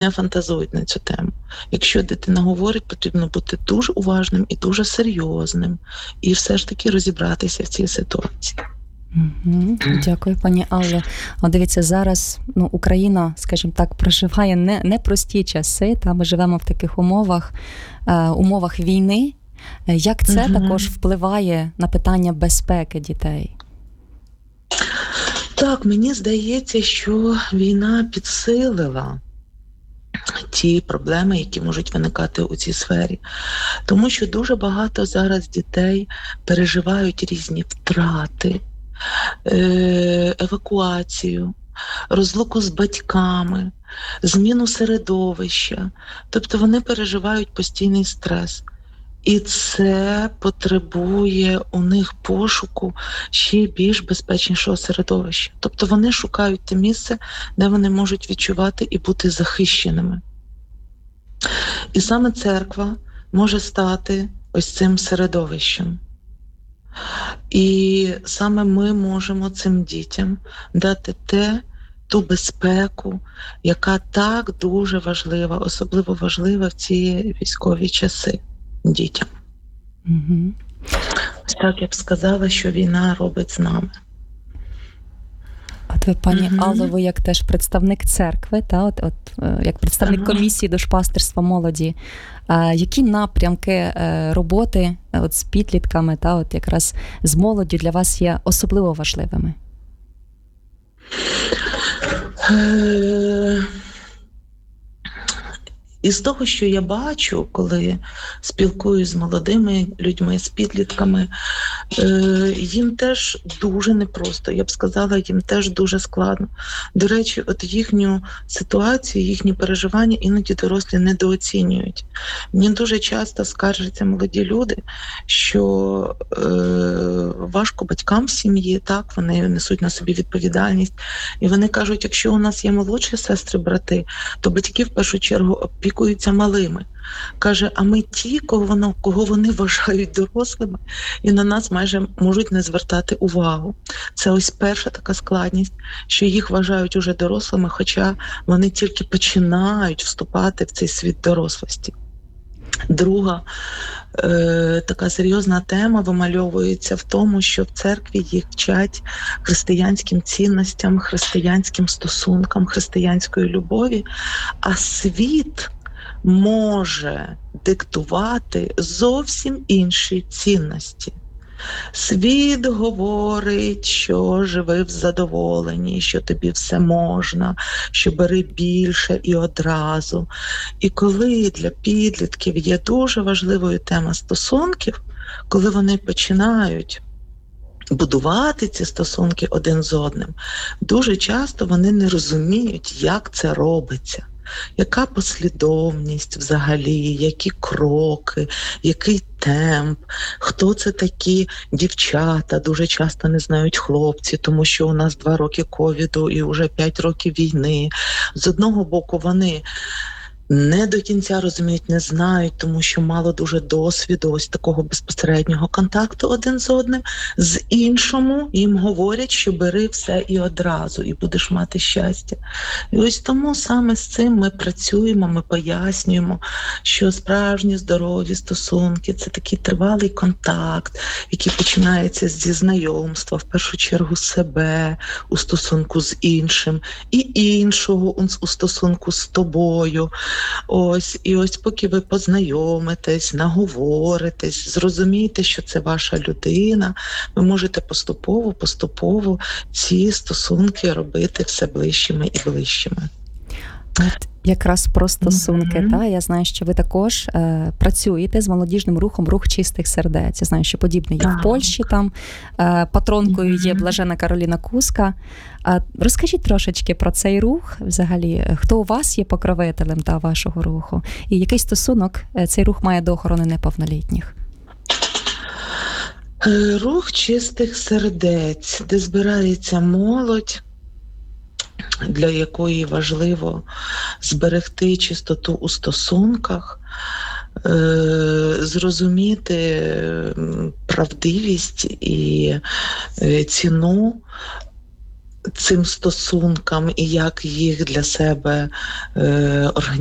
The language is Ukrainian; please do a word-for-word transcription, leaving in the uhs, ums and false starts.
не фантазують на цю тему. Якщо дитина говорить, потрібно бути дуже уважним і дуже серйозним, і все ж таки розібратися в цій ситуації. Угу. Дякую, пані Алло. О, дивіться, зараз ну, Україна, скажімо так, проживає не, непрості часи, та ми живемо в таких умовах, е, умовах війни. Як це угу. також впливає на питання безпеки дітей? Так, мені здається, що війна підсилила ті проблеми, які можуть виникати у цій сфері. Тому що дуже багато зараз дітей переживають різні втрати, евакуацію, розлуку з батьками, зміну середовища. Тобто вони переживають постійний стрес. І це потребує у них пошуку ще більш безпечнішого середовища. Тобто вони шукають те місце, де вони можуть відчувати і бути захищеними. І саме церква може стати ось цим середовищем. І саме ми можемо цим дітям дати те, ту безпеку, яка так дуже важлива, особливо важлива в ці військові часи дітям. Угу. Ось так я б сказала, що війна робить з нами. От ви, пані угу. Алло, ви як теж представник церкви, та, от, от, як представник ага. комісії душпастерства молоді, а, які напрямки роботи от, з підлітками, та, от, якраз з молоддю для вас є особливо важливими? Е... І з того, що я бачу, коли спілкуюсь з молодими людьми, з підлітками, їм теж дуже непросто, я б сказала, їм теж дуже складно. До речі, от їхню ситуацію, їхні переживання іноді дорослі недооцінюють. Мені дуже часто скаржаться молоді люди, що е, важко батькам в сім'ї, так, вони несуть на собі відповідальність. І вони кажуть, якщо у нас є молодші сестри, брати, то батьки в першу чергу опікуються малими. Каже, а ми ті, кого, воно, кого вони вважають дорослими, і на нас майже можуть не звертати увагу. Це ось перша така складність, що їх вважають уже дорослими, хоча вони тільки починають вступати в цей світ дорослості. Друга е, така серйозна тема вимальовується в тому, що в церкві їх вчать християнським цінностям, християнським стосункам, християнської любові, а світ може диктувати зовсім інші цінності. Світ говорить, що живи в задоволенні, що тобі все можна, що бери більше і одразу. І коли для підлітків є дуже важливою тема стосунків, коли вони починають будувати ці стосунки один з одним, дуже часто вони не розуміють, як це робиться. Яка послідовність взагалі, які кроки, який темп, хто це такі дівчата, дуже часто не знають хлопці, тому що у нас два роки ковіду і вже п'ять років війни. З одного боку вони не до кінця розуміють, не знають, тому що мало дуже досвіду ось такого безпосереднього контакту один з одним. З іншому їм говорять, що бери все і одразу, і будеш мати щастя. І ось тому саме з цим ми працюємо, ми пояснюємо, що справжні здорові стосунки – це такий тривалий контакт, який починається зі знайомства, в першу чергу себе у стосунку з іншим, і іншого у стосунку з тобою. Ось, і ось поки ви познайомитесь, наговоритесь, зрозумієте, що це ваша людина, ви можете поступово-поступово ці стосунки робити все ближчими і ближчими. От якраз про стосунки, mm-hmm. та я знаю, що ви також е, працюєте з молодіжним рухом «Рух чистих сердець». Я знаю, що подібне є в Польщі, там е, патронкою mm-hmm. є Блажена Кароліна Куска. Е, розкажіть трошечки про цей рух взагалі. Хто у вас є покровителем та вашого руху? І який стосунок цей рух має до охорони неповнолітніх? Рух чистих сердець, де збирається молодь, для якої важливо зберегти чистоту у стосунках, зрозуміти правдивість і ціну цим стосункам і як їх для себе е, організувати.